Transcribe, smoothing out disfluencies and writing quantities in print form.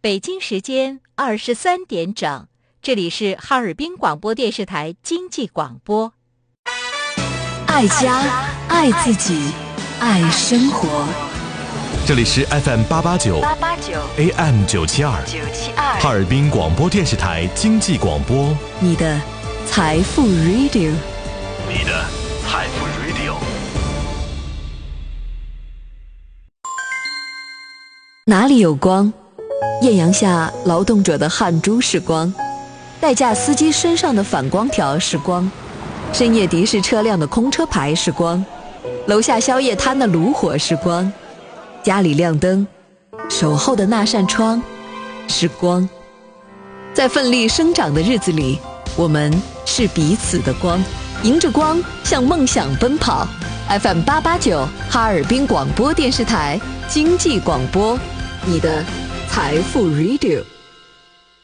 北京时间23点整，这里是哈尔滨广播电视台经济广播。 爱家，爱自己，爱生活。 这里是 FM889 AM972 哈尔滨广播电视台经济广播， 你的财富 Radio， 你的财富 Radio。 哪里有光？艳阳下劳动者的汗珠是光，代驾司机身上的反光条是光，深夜的士车辆的空车牌是光，楼下宵夜摊的炉火是光，家里亮灯，守候的那扇窗是光。在奋力生长的日子里，我们是彼此的光，迎着光向梦想奔跑。 FM889 哈尔滨广播电视台经济广播，你的财富 Radio。